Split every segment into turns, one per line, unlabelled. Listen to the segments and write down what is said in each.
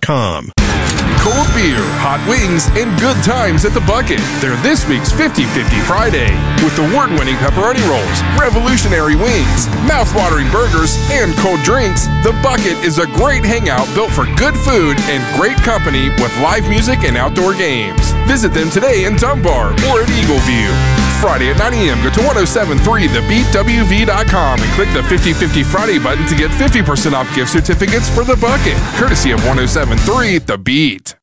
BeatWV.com.
Cold beer, hot wings, and good times at The Bucket. They're this week's 50-50 Friday. With award-winning pepperoni rolls, revolutionary wings, mouth-watering burgers, and cold drinks, The Bucket is a great hangout built for good food and great company with live music and outdoor games. Visit them today in Dunbar or at Eagleview. Friday at 9 a.m. Go to 1073thebeatwv.com and click the 50-50 Friday button to get 50% off gift certificates for The Bucket, courtesy of 1073 The Beat.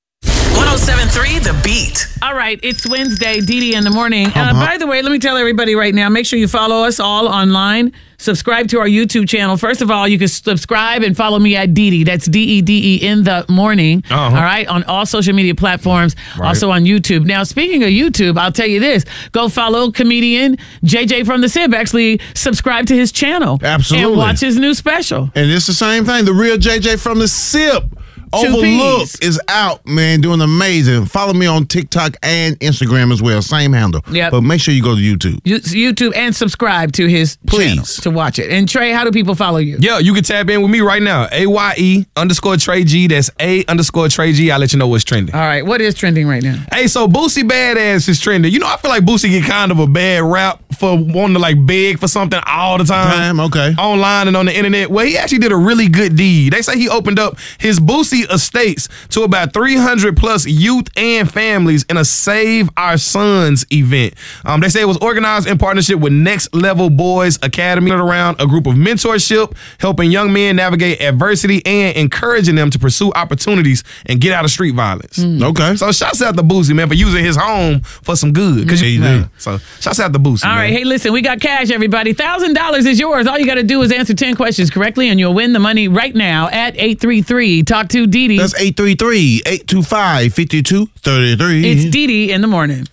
1073 The Beat.
All right, it's Wednesday, Dee in the morning. By the way, let me tell everybody right now, make sure you follow us all online. Subscribe to our YouTube channel. First of all, you can subscribe and follow me at Dee. That's DEDE in the morning. All right, on all social media platforms, also on YouTube. Now, speaking of YouTube, I'll tell you this. Go follow comedian JJ from the Sib. Actually, subscribe to his channel.
Absolutely.
And watch his new special.
And it's the same thing. The real JJ from the Sib. Overlooked is out, man, doing amazing. Follow me on TikTok and Instagram as well. Same handle.
Yep.
But make sure you go to YouTube.
YouTube and subscribe to his channel to watch it. And Trey, how do people follow you?
Yeah, you can tap in with me right now. AYE_Trey G. That's A_Trey G. I'll let you know what's trending.
All right, what is trending right now?
Hey, so Boosie Badass is trending. You know, I feel like Boosie get kind of a bad rap for wanting to like beg for something all the time.
Okay.
Online and on the internet. Well, he actually did a really good deed. They say he opened up his Boosie estates to about 300 plus youth and families in a Save Our Sons event. They say it was organized in partnership with Next Level Boys Academy, around a group of mentorship, helping young men navigate adversity and encouraging them to pursue opportunities and get out of street violence.
Okay.
So shouts out to Boosie, man, for using his home for some good. So shouts out to Boosie.
All right, hey, listen, we got cash, everybody. $1,000 is yours. All you got to do is answer 10 questions correctly, and you'll win the money right now at 833 Talk to Dee.
That's 833-825-5233.
It's Dee in the morning.